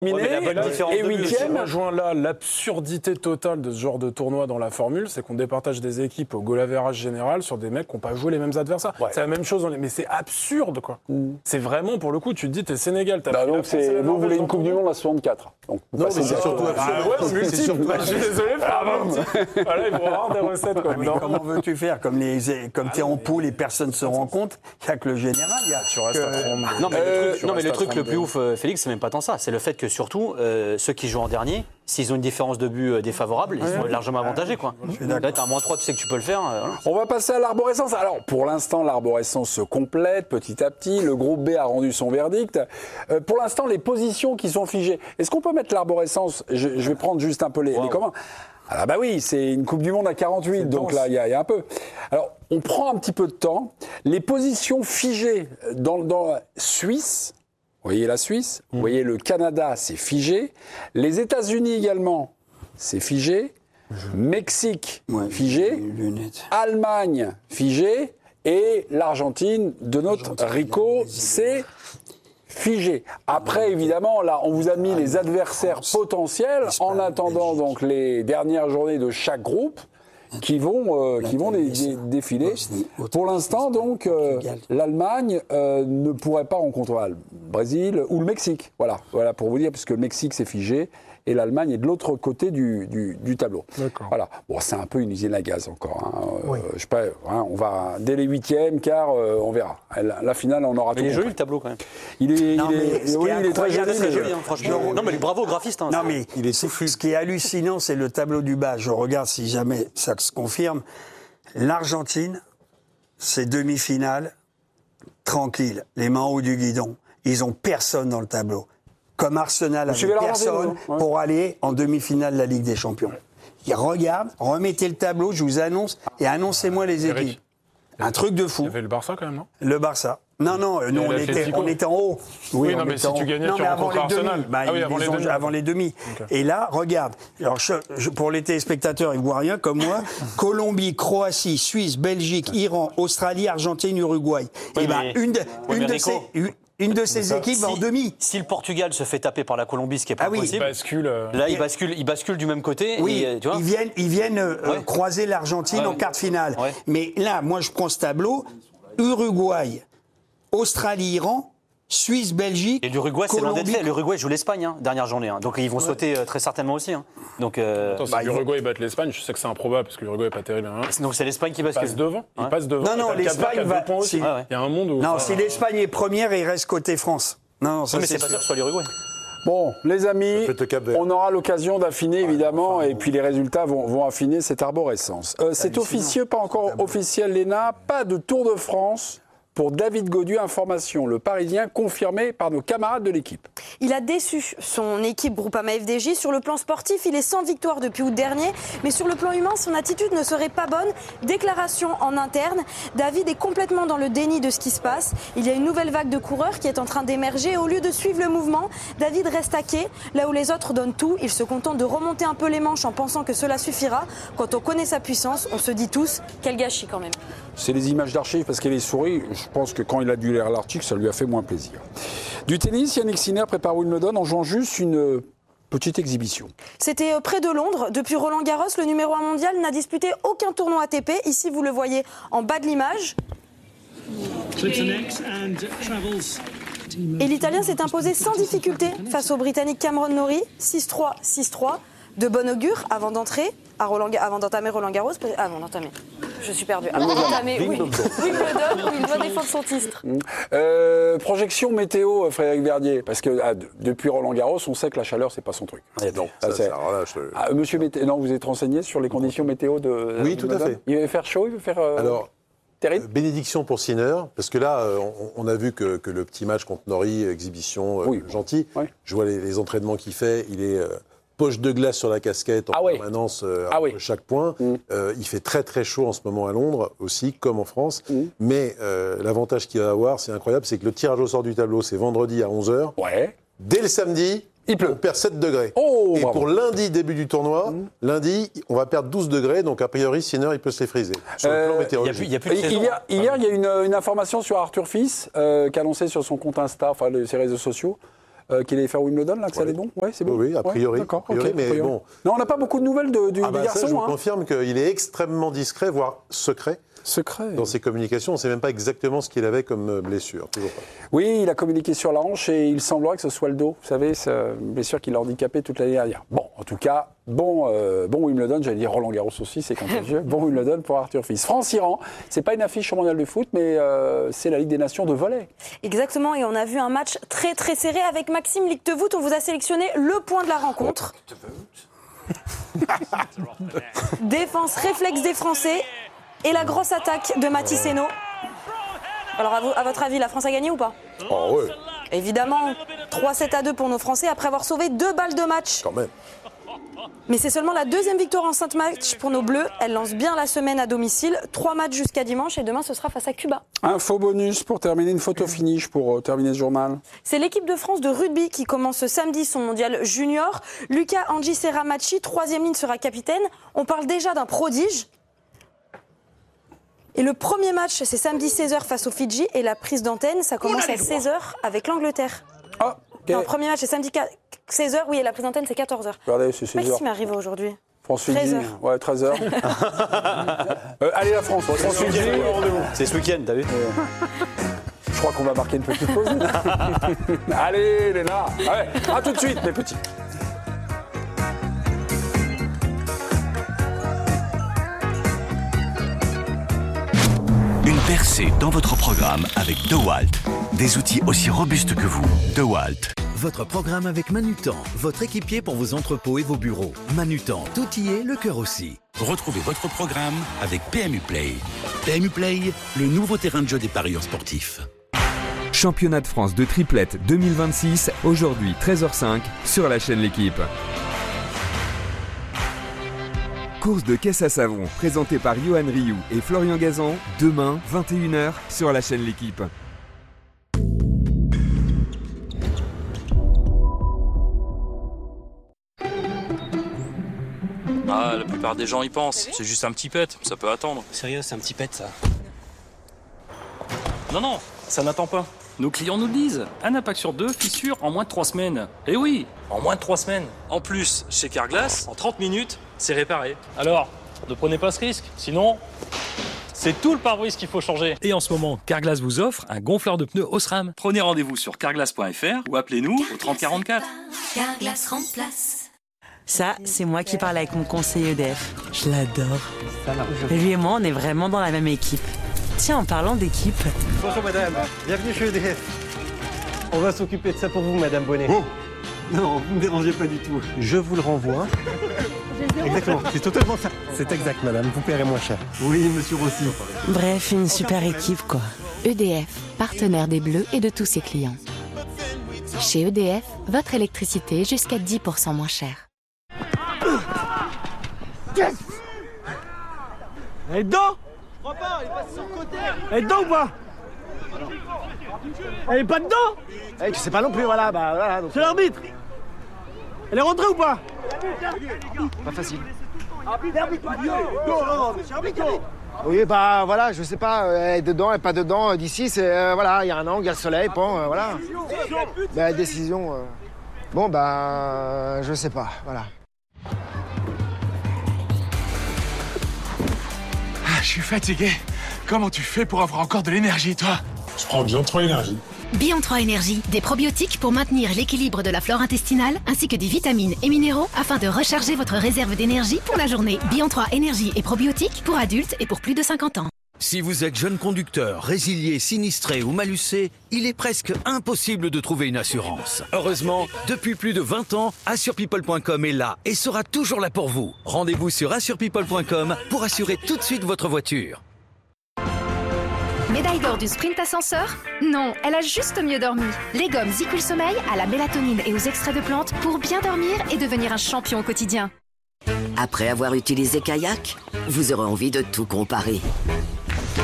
et huitième. Je rejoins là l'absurdité totale de ce genre de tournoi dans la formule, c'est qu'on départage des équipes au goal average général sur des mecs qui n'ont pas joué les mêmes adversaires. Ouais. C'est la même chose, mais c'est absurde, quoi. C'est vraiment, pour le coup, tu te dis, t'es Sénégal. Donc vous voulez une Coupe du Monde à 64. Donc, non, mais c'est surtout absurde. Je suis désolé, voilà, ils vont avoir des recettes. Quoi. Mais comment veux-tu faire? Comme t'es en poule et personne ne se rend compte, il n'y a que le général. Tu restes à 30. Non, mais le truc le plus ouf, Félix, c'est même pas tant ça. C'est le fait que surtout, ceux qui jouent en dernier, s'ils ont une différence de but défavorable, ils sont largement avantagés. Quoi. Là, t'as un -3, tu sais que tu peux le faire. On va passer à l'arborescence. Alors, pour l'instant, l'arborescence se complète petit à petit. Le groupe B a rendu son verdict. Pour l'instant, les positions qui sont figées. Est-ce qu'on peut mettre l'arborescence? Je vais prendre juste un peu les communs. Ah bah oui, c'est une Coupe du Monde à 48, donc là, il y a un peu. Alors, on prend un petit peu de temps. Les positions figées dans la Suisse, vous voyez la Suisse, vous voyez le Canada, c'est figé. Les États-Unis également, c'est figé. Mexique, figé. Allemagne, figé. Et l'Argentine de notre Rico, c'est figé. Après, évidemment, là, on vous a mis les adversaires potentiels en attendant donc les dernières journées de chaque groupe qui vont défiler. Pour l'instant, donc, l'Allemagne ne pourrait pas rencontrer le Brésil ou le Mexique. Voilà pour vous dire, puisque le Mexique, c'est figé. Et l'Allemagne est de l'autre côté du tableau. D'accord. Voilà. Bon, c'est un peu une usine à gaz encore. Je sais pas. On va dès les huitièmes, car on verra. La finale, on aura tout. Il est joli le tableau quand même. Il est très joli. Franchement. Non, mais bravo au graphiste. Non, mais il est touffu. Ce qui est hallucinant, c'est le tableau du bas. Je regarde si jamais ça se confirme. L'Argentine, c'est demi-finale, tranquille, les mains en haut du guidon. Ils ont personne dans le tableau. Comme Arsenal avec personne pour aller en demi-finale de la Ligue des Champions. Et regarde, remettez le tableau, je vous annonce, et annoncez-moi les équipes. Un truc de fou. Il y avait le Barça quand même, non? Le Barça. Non, nous on était en haut. Oui, non, mais si tu gagnais, tu rencontres Arsenal. Avant les demi. Okay. Et là, regarde. Alors, pour les téléspectateurs ivoiriens comme moi, Colombie, Croatie, Suisse, Belgique, Iran, Australie, Argentine, Uruguay. Oui, une de ces équipes va en demi. Si le Portugal se fait taper par la Colombie, ce qui est pas possible, il bascule du même côté. Oui, et, tu vois, ils viennent croiser l'Argentine en quart de finale. Ouais. Mais là, moi, je prends ce tableau. Uruguay, Australie, Iran, Suisse, Belgique. Et l'Uruguay, c'est loin d'être fait. L'Uruguay joue l'Espagne, dernière journée. Donc ils vont sauter très certainement aussi. Donc, si l'Uruguay batte l'Espagne, je sais que c'est improbable parce que l'Uruguay n'est pas terrible. Donc c'est l'Espagne qui bascule. Il passe devant. Non, l'Espagne va. Il y a un monde où. Non, si l'Espagne est première, il reste côté France. Non, mais c'est pas sûr que ce soit l'Uruguay. Bon, les amis, on aura l'occasion d'affiner, évidemment, et puis les résultats vont affiner cette arborescence. C'est officieux, pas encore officiel, Léna, pas de Tour de France pour David Gaudu. Information, le Parisien confirmé par nos camarades de l'équipe. Il a déçu son équipe Groupama FDJ. Sur le plan sportif, il est sans victoire depuis août dernier. Mais sur le plan humain, son attitude ne serait pas bonne. Déclaration en interne. David est complètement dans le déni de ce qui se passe. Il y a une nouvelle vague de coureurs qui est en train d'émerger. Au lieu de suivre le mouvement, David reste à quai. Là où les autres donnent tout, il se contente de remonter un peu les manches en pensant que cela suffira. Quand on connaît sa puissance, on se dit tous, quel gâchis quand même. C'est les images d'archives parce qu'elle est souris. Je pense que quand il a dû lire l'article, ça lui a fait moins plaisir. Du tennis, Yannick Sinner prépare Wimbledon en jouant juste une petite exhibition. C'était près de Londres. Depuis Roland Garros, le numéro 1 mondial n'a disputé aucun tournoi ATP. Ici, vous le voyez en bas de l'image. Et l'Italien s'est imposé sans difficulté face au Britannique Cameron Norrie. 6-3, 6-3. De bon augure avant d'entamer Roland Garros. Je suis perdue. Avant d'entamer Wimbledon, où il doit défendre son titre. Projection météo, Frédéric Verdier, parce que depuis Roland Garros, on sait que la chaleur, c'est pas son truc. Monsieur non, vous êtes renseigné sur les conditions météo de Oui, tout à fait. Il va faire chaud, il va faire terrible. Bénédiction pour Sinner, parce que là, on a vu que le petit match contre Norrie, exhibition gentil. Oui. Je vois les entraînements qu'il fait. Il est poche de glace sur la casquette en permanence à chaque point. Il fait très très chaud en ce moment à Londres aussi, comme en France. Mais l'avantage qu'il va avoir, c'est incroyable, c'est que le tirage au sort du tableau, c'est vendredi à 11h. Ouais. Dès le samedi, il pleut. On perd 7 degrés. Oh, et pour lundi, début du tournoi, lundi, on va perdre 12 degrés. Donc, a priori, Sinner, il peut se les friser. Sur le plan météorologique. Hier, il y a une information sur Arthur Fils, qu'a annoncé sur son compte Insta, ses réseaux sociaux. qu'il allait faire Wimbledon, là, que ça allait bon. Ouais, c'est bon. Oui, a priori. D'accord. Mais bon. Non, on n'a pas beaucoup de nouvelles du garçon. Ça, je vous confirme qu'il est extrêmement discret, voire secret. Dans ses communications, on ne sait même pas exactement ce qu'il avait comme blessure. Toujours pas. Oui, il a communiqué sur la hanche et il semblerait que ce soit le dos. Vous savez, c'est une blessure qui l'a handicapé toute l'année dernière. Bon, en tout cas, bon Wimbledon, j'allais dire Roland Garros aussi, c'est contagieux. Bon Wimbledon pour Arthur Fils. France-Iran, c'est pas une affiche au mondial de foot, mais c'est la Ligue des Nations de volley. Exactement, et on a vu un match très très serré avec Maxime Lictevoet. On vous a sélectionné le point de la rencontre. Défense réflexe des Français. Et la grosse attaque de Mathis Henault. Alors, à votre avis, la France a gagné ou pas? Oh, ouais. Évidemment, 3-7-2 pour nos Français après avoir sauvé 2 balles de match. Quand même. Mais c'est seulement la 2e victoire en 5 matchs pour nos Bleus. Elle lance bien la semaine à domicile. 3 matchs jusqu'à dimanche et demain, ce sera face à Cuba. Info bonus pour terminer, une photo finish pour terminer ce journal. C'est l'équipe de France de rugby qui commence ce samedi son mondial junior. Lucas Angisera-Machi, 3e ligne, sera capitaine. On parle déjà d'un prodige. Et le premier match, c'est samedi 16h face aux Fidji. Et la prise d'antenne, ça commence à 16h avec l'Angleterre. Ah, okay. Le premier match, c'est samedi 16h, oui, et la prise d'antenne, c'est 14h. Regardez, c'est 16h. Qu'est-ce qui m'est arrivé aujourd'hui? France-Fidji, ouais, 13h. Allez, la France, France-Fidji. C'est ce week-end, t'as vu? Je crois qu'on va marquer une petite pause. Allez, Léna. Ouais, à tout de suite, mes petits. Une percée dans votre programme avec DeWalt. Des outils aussi robustes que vous. DeWalt. Votre programme avec Manutan, votre équipier pour vos entrepôts et vos bureaux. Manutan, tout y est, le cœur aussi. Retrouvez votre programme avec PMU Play. PMU Play, le nouveau terrain de jeu des parieurs sportifs. Championnat de France de triplette 2026, aujourd'hui 13h05 sur la chaîne L'Équipe. Course de caisse à savon, présentée par Johan Rioux et Florian Gazan, demain 21h sur la chaîne L'Équipe. Ah, la plupart des gens y pensent. C'est juste un petit pet, ça peut attendre. Sérieux, c'est un petit pet, ça? Non, ça n'attend pas. Nos clients nous le disent. Un impact sur 2, fissure en moins de 3 semaines. Eh oui, en moins de 3 semaines. En plus, chez Carglass, en 30 minutes, c'est réparé. Alors, ne prenez pas ce risque, sinon... C'est tout le pare-brise qu'il faut changer. Et en ce moment, Carglass vous offre un gonfleur de pneus Osram. Prenez rendez-vous sur carglass.fr ou appelez-nous au 3044. Carglass remplace. Ça, c'est moi qui parle avec mon conseiller EDF. Je l'adore. Lui et moi, on est vraiment dans la même équipe. Tiens, en parlant d'équipe... Bonjour madame, bienvenue chez EDF. On va s'occuper de ça pour vous, madame Bonnet. Oh non, vous ne me dérangez pas du tout. Je vous le renvoie. Exactement, c'est totalement ça. C'est exact, madame, vous paierez moins cher. Oui, monsieur Rossi. Bref, une super équipe, quoi. EDF, partenaire des Bleus et de tous ses clients. Chez EDF, votre électricité est jusqu'à 10% moins chère. Yes. Elle est dedans? Je crois pas, elle est passée sur le côté. Elle est dedans ou pas? Elle est pas dedans? Tu sais pas non plus, voilà, bah voilà. C'est l'arbitre. Elle est rentrée ou pas? Pas facile. Oui, bah voilà, je sais pas, elle est dedans, elle est pas dedans. D'ici, c'est voilà, il y a un angle, il y a le soleil, bon, voilà. Bah, décision. Bon, bah, je sais pas, voilà. Je suis fatigué. Comment tu fais pour avoir encore de l'énergie, toi? Je prends Bion 3 Énergie. Bion 3 Énergie, des probiotiques pour maintenir l'équilibre de la flore intestinale, ainsi que des vitamines et minéraux afin de recharger votre réserve d'énergie pour la journée. Bion 3 Énergie et probiotiques pour adultes et pour plus de 50 ans. Si vous êtes jeune conducteur, résilié, sinistré ou malucé, il est presque impossible de trouver une assurance. Heureusement, depuis plus de 20 ans, AssurePeople.com est là et sera toujours là pour vous. Rendez-vous sur AssurePeople.com pour assurer tout de suite votre voiture. Médaille d'or du sprint ascenseur? Non, elle a juste mieux dormi. Les gommes Zicul Sommeil à la mélatonine et aux extraits de plantes pour bien dormir et devenir un champion au quotidien. Après avoir utilisé Kayak, vous aurez envie de tout comparer.